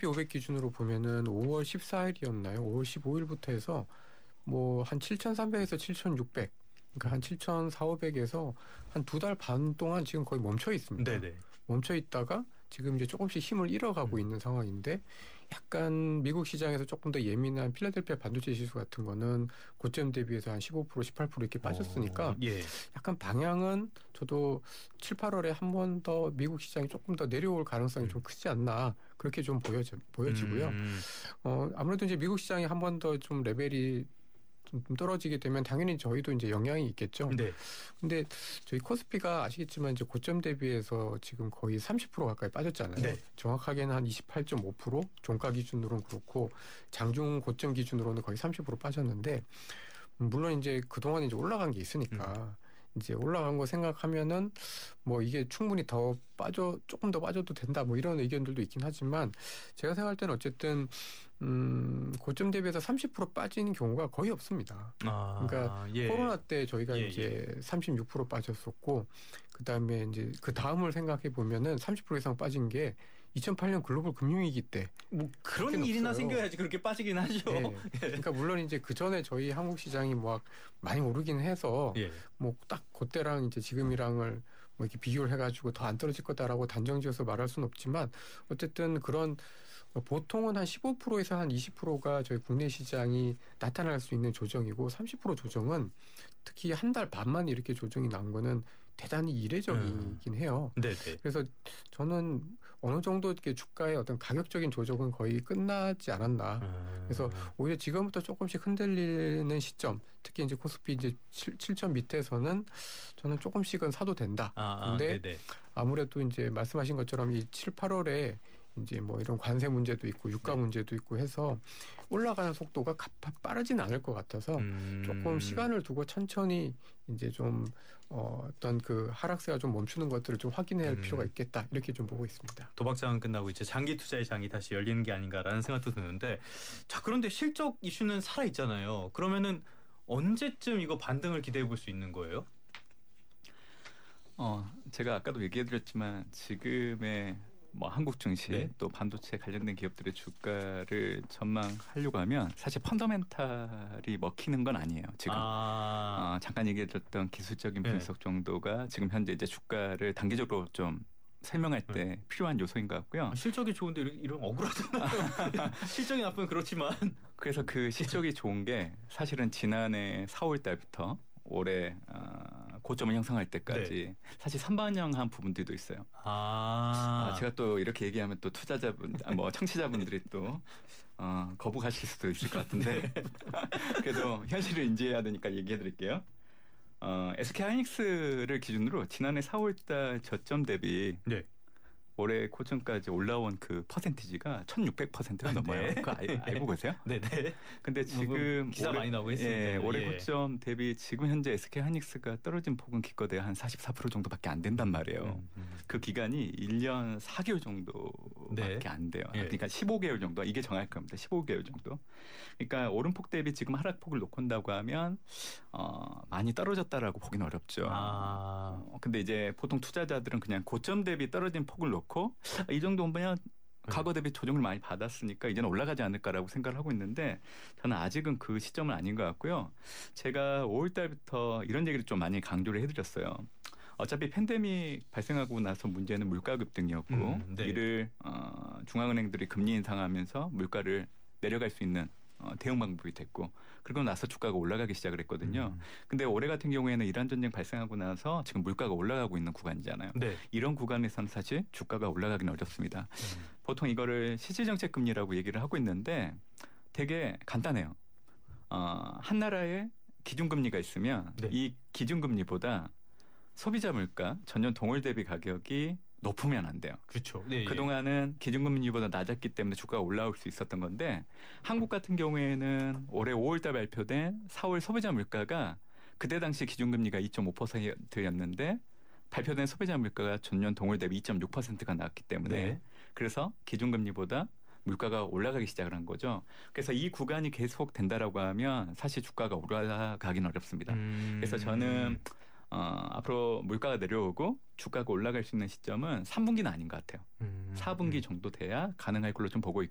S&P 500 기준으로 보면은 5월 14일이었나요? 5월 15일부터 해서 뭐 한 7,300에서 7,600, 그러니까 한 7,400에서 한 2달 반 동안 지금 거의 멈춰 있습니다. 네네. 멈춰 있다가 지금 이제 조금씩 힘을 잃어가고 있는 상황인데, 약간 미국 시장에서 조금 더 예민한 필라델피아 반도체 지수 같은 거는 고점 대비해서 한 15%, 18% 이렇게 빠졌으니까 예. 약간 방향은 저도 7, 8월에 한 번 더 미국 시장이 조금 더 내려올 가능성이 좀 크지 않나, 그렇게 좀 보여지고요. 아무래도 이제 미국 시장이 한 번 더 좀 레벨이 좀 떨어지게 되면 당연히 저희도 이제 영향이 있겠죠. 네. 근데 저희 코스피가 아시겠지만 이제 고점 대비해서 지금 거의 30% 가까이 빠졌잖아요. 네. 정확하게는 한 28.5%, 종가 기준으로는 그렇고 장중 고점 기준으로는 거의 30% 빠졌는데, 물론 이제 그동안 이제 올라간 게 있으니까 이제 올라간 거 생각하면은 뭐 이게 충분히 조금 더 빠져도 된다, 뭐 이런 의견들도 있긴 하지만, 제가 생각할 때는 어쨌든 고점 대비해서 30% 빠지는 경우가 거의 없습니다. 그러니까 예. 코로나 때 저희가 이제 36% 빠졌었고, 그다음에 이제 그 다음을 생각해 보면은 30% 이상 빠진 게 2008년 글로벌 금융위기 때. 뭐 그런 일이나 없어요. 생겨야지 그렇게 빠지긴 하죠. 네. 그러니까 물론 이제 그 전에 저희 한국 시장이 뭐 많이 오르긴 해서 뭐 딱 그때랑 이제 지금이랑을 뭐 이렇게 비교를 해가지고 더 안 떨어질 거다라고 단정지어서 말할 수는 없지만, 어쨌든 그런 보통은 한 15%에서 한 20%가 저희 국내 시장이 나타날 수 있는 조정이고, 30% 조정은 특히 한 달 반만 이렇게 조정이 난 거는 대단히 이례적이긴 해요. 네네. 그래서 저는 어느 정도 이렇게 주가의 어떤 가격적인 조정은 거의 끝나지 않았나. 그래서 오히려 지금부터 조금씩 흔들리는 시점, 특히 이제 코스피 이제 7천 밑에서는 저는 조금씩은 사도 된다. 근데 아무래도 이제 말씀하신 것처럼 이 7, 8월에 이제 뭐 이런 관세 문제도 있고 유가 문제도 있고 해서 올라가는 속도가 빠르진 않을 것 같아서 조금 시간을 두고 천천히 이제 좀 어떤 그 하락세가 좀 멈추는 것들을 좀 확인해야 할 필요가 있겠다, 이렇게 좀 보고 있습니다. 도박장은 끝나고 이제 장기 투자의 장이 다시 열리는 게 아닌가라는 생각도 드는데, 자, 그런데 실적 이슈는 살아 있잖아요. 그러면은 언제쯤 이거 반등을 기대해 볼 수 있는 거예요? 제가 아까도 얘기해드렸지만 지금의 뭐 한국 증시 또 반도체 관련된 기업들의 주가를 전망하려고 하면 사실 펀더멘탈이 먹히는 건 아니에요. 지금 잠깐 얘기해드렸던 기술적인 분석 정도가 지금 현재 이제 주가를 단기적으로 좀 설명할 때 필요한 요소인 것 같고요. 실적이 좋은데 이런 억울하잖아요. 실적이 나쁘면 그렇지만. 그래서 그 실적이 좋은 게 사실은 지난해 4월 달부터 올해 고점을 형성할 때까지 사실 선반영한 부분들도 있어요. 제가 또 이렇게 얘기하면 또 투자자분, 뭐 청취자분들이 또 거부하실 수도 있을 것 같은데 그래도 현실을 인지해야 되니까 얘기해드릴게요. SK하이닉스를 기준으로 지난해 4월달 저점 대비 올해 고점까지 올라온 그 퍼센티지가 1600%가 넘어요. 그거 알고 계세요? 네네. 근데 지금 기사 많이 나오고 있습니다. 올해 고점 대비 지금 현재 SK하이닉스가 떨어진 폭은 기껏해야 한 44% 정도밖에 안 된단 말이에요. 그 기간이 1년 4개월 정도밖에 안 돼요. 그러니까 15개월 정도, 이게 정할 겁니다. 15개월 정도. 그러니까 오름폭 대비 지금 하락폭을 놓고 온다고 하면 많이 떨어졌다라고 보기는 어렵죠. 근데 이제 보통 투자자들은 그냥 고점 대비 떨어진 폭을 놓고 이 정도면 과거 대비 조정을 많이 받았으니까 이제는 올라가지 않을까라고 생각을 하고 있는데, 저는 아직은 그 시점은 아닌 것 같고요. 제가 5월 달부터 이런 얘기를 좀 많이 강조를 해드렸어요. 어차피 팬데믹 발생하고 나서 문제는 물가 급등이었고 이를 중앙은행들이 금리 인상하면서 물가를 내려갈 수 있는 대응 방법이 됐고, 그러고 나서 주가가 올라가기 시작을 했거든요. 근데 올해 같은 경우에는 이란 전쟁 발생하고 나서 지금 물가가 올라가고 있는 구간이잖아요. 이런 구간에서는 사실 주가가 올라가기는 어렵습니다. 보통 이거를 실질정책금리라고 얘기를 하고 있는데 되게 간단해요. 한 나라에 기준금리가 있으면 이 기준금리보다 소비자 물가 전년 동월 대비 가격이 높으면 안 돼요. 그렇죠. 그동안은 기준금리보다 낮았기 때문에 주가가 올라올 수 있었던 건데, 한국 같은 경우에는 올해 5월 달 발표된 4월 소비자 물가가 그때 당시 기준금리가 2.5%였는데 발표된 소비자 물가가 전년 동월 대비 2.6%가 나왔기 때문에 그래서 기준금리보다 물가가 올라가기 시작을 한 거죠. 그래서 이 구간이 계속 된다라고 하면 사실 주가가 올라가기는 어렵습니다. 그래서 저는 앞으로 물가가 내려오고 주가가 올라갈 수 있는 시점은 3분기는 아닌 것 같아요. 4분기 정도 돼야 가능할 걸로 좀 보고 있고,